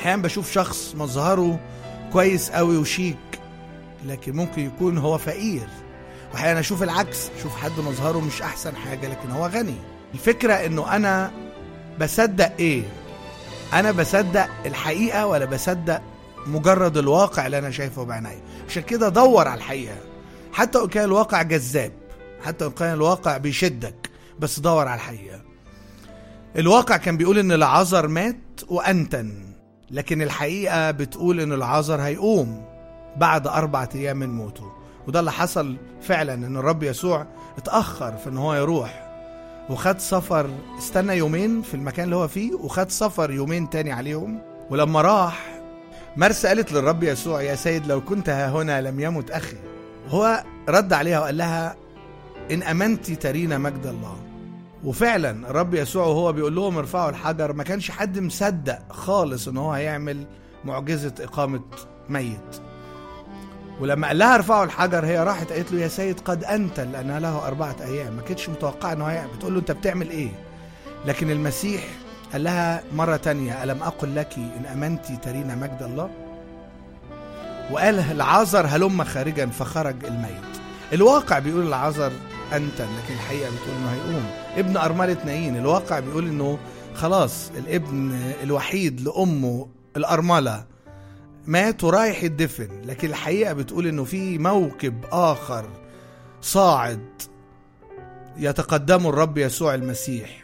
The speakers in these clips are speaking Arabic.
احيانا بشوف شخص مظهره كويس قوي وشيك، لكن ممكن يكون هو فقير. واحيانا اشوف العكس، اشوف حد مظهره مش احسن حاجة لكن هو غني. الفكرة انه انا بصدق ايه؟ انا بصدق الحقيقة ولا بصدق مجرد الواقع اللي انا شايفه بعيني؟ عشان كده دور على الحقيقة، حتى لو كان الواقع جذاب، حتى لو كان الواقع بيشدك، بس دور على الحقيقة. الواقع كان بيقول ان العازر مات وانتن، لكن الحقيقة بتقول ان العازر هيقوم بعد 4 أيام من موته. وده اللي حصل فعلا، ان الرب يسوع اتأخر في ان هو يروح، وخد سفر، استنى يومين في المكان اللي هو فيه، وخد سفر يومين تاني عليهم. ولما راح، مرسى قالت للرب يسوع: يا سيد لو كنت ها هنا لم يمت أخي. هو رد عليها وقال لها: إن أمنتي ترين مجد الله. وفعلا الرب يسوع وهو بيقول لهم ارفعوا الحجر، ما كانش حد مصدق خالص ان هو هيعمل معجزة إقامة ميت. ولما قال لها ارفعوا الحجر، هي راحت قالت له: يا سيد قد أنت، لأنها له 4 أيام. ما كانتش متوقعة انه هيعمل، بتقول له: انت بتعمل ايه؟ لكن المسيح قال لها مرة تانية: ألم أقل لك إن أمنتي ترين مجد الله؟ وقال العازر هلم خارجا، فخرج الميت. الواقع بيقول العازر أنت، لكن الحقيقة بتقول إنه هيقوم. ابن أرملة نايين، الواقع بيقول إنه خلاص الابن الوحيد لأمه الأرملة مات ورايح يدفن، لكن الحقيقة بتقول إنه في موكب آخر صاعد يتقدمه الرب يسوع المسيح،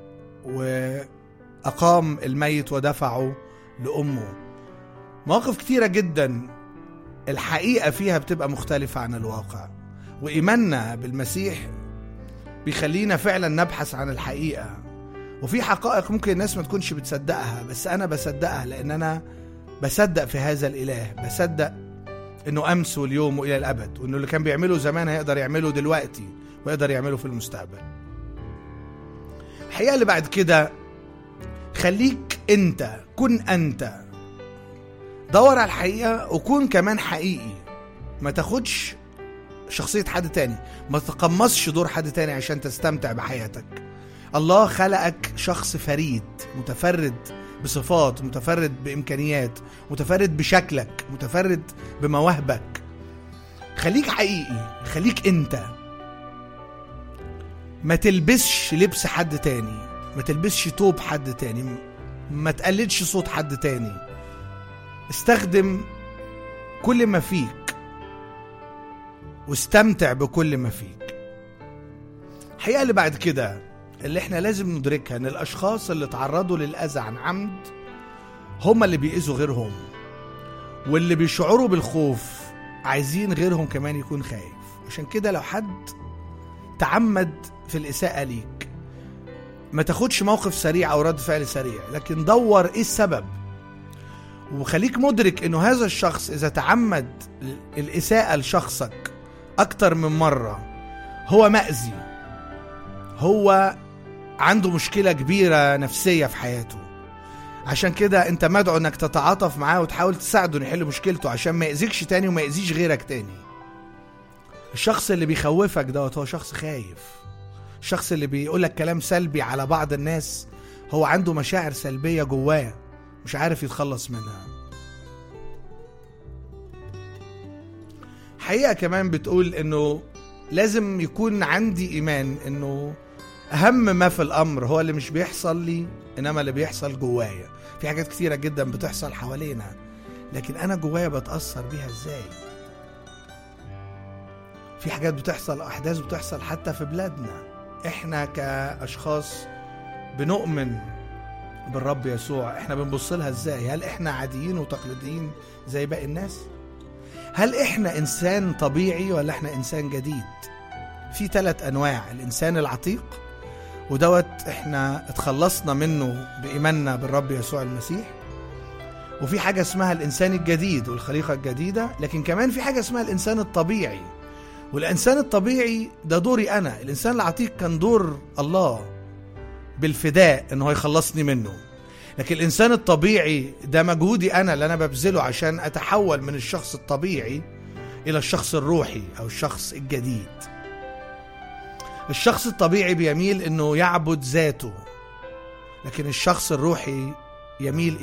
وأقام الميت ودفعه لأمه. مواقف كتيرة جدا الحقيقة فيها بتبقى مختلفة عن الواقع، وإيماننا بالمسيح بيخلينا فعلا نبحث عن الحقيقة. وفي حقائق ممكن الناس ما تكونش بتصدقها، بس أنا بصدقها، لأن أنا بصدق في هذا الإله، بصدق إنه أمس واليوم وإلى الأبد، وإنه اللي كان بيعمله زمان هيقدر يعمله دلوقتي ويقدر يعمله في المستقبل. الحقيقة اللي بعد كده، خليك أنت، كن أنت، دور على الحقيقة وكون كمان حقيقي. ما تاخدش شخصية حد تاني، ما تتقمصش دور حد تاني عشان تستمتع بحياتك. الله خلقك شخص فريد، متفرد بصفات، متفرد بإمكانيات، متفرد بشكلك، متفرد بمواهبك. خليك حقيقي، خليك انت. ما تلبسش لبس حد تاني، ما تلبسش توب حد تاني، ما تقلدش صوت حد تاني. استخدم كل ما فيك واستمتع بكل ما فيك. الحقيقة اللي بعد كده اللي احنا لازم ندركها، ان الاشخاص اللي تعرضوا للأذى عن عمد هم اللي بيأذوا غيرهم، واللي بيشعروا بالخوف عايزين غيرهم كمان يكون خايف. عشان كده لو حد تعمد في الإساءة ليك، ما تاخدش موقف سريع او رد فعل سريع، لكن دور ايه السبب، وخليك مدرك انه هذا الشخص اذا تعمد الإساءة لشخصك اكتر من مرة هو مأذي، هو عنده مشكلة كبيرة نفسية في حياته. عشان كده انت مدعو انك تتعاطف معاه وتحاول تساعده انه يحل مشكلته، عشان ما يأذيكش تاني وما يأذيش غيرك تاني. الشخص اللي بيخوفك دوت هو شخص خايف. الشخص اللي بيقولك كلام سلبي على بعض الناس هو عنده مشاعر سلبية جواه مش عارف يتخلص منها. حقيقة كمان بتقول انه لازم يكون عندي ايمان انه اهم ما في الامر هو اللي مش بيحصل لي، انما اللي بيحصل جوايا. في حاجات كتيرة جدا بتحصل حوالينا، لكن انا جوايا بتأثر بيها ازاي. في حاجات بتحصل، احداث بتحصل حتى في بلادنا. احنا كاشخاص بنؤمن بالرب يسوع، احنا بنبص لها ازاي؟ هل احنا عاديين وتقليديين زي باقي الناس؟ هل احنا انسان طبيعي ولا احنا انسان جديد؟ في 3 انواع: الانسان العتيق، ودوت احنا اتخلصنا منه بإيماننا بالرب يسوع المسيح. وفي حاجة اسمها الانسان الجديد والخليقة الجديدة. لكن كمان في حاجة اسمها الانسان الطبيعي، والانسان الطبيعي ده دوري انا. الانسان العتيق كان دور الله بالفداء انه يخلصني منه، لكن الانسان الطبيعي ده مجهودي انا اللي انا ببذله عشان اتحول من الشخص الطبيعي الى الشخص الروحي او الشخص الجديد. الشخص الطبيعي بيميل انه يعبد ذاته، لكن الشخص الروحي يميل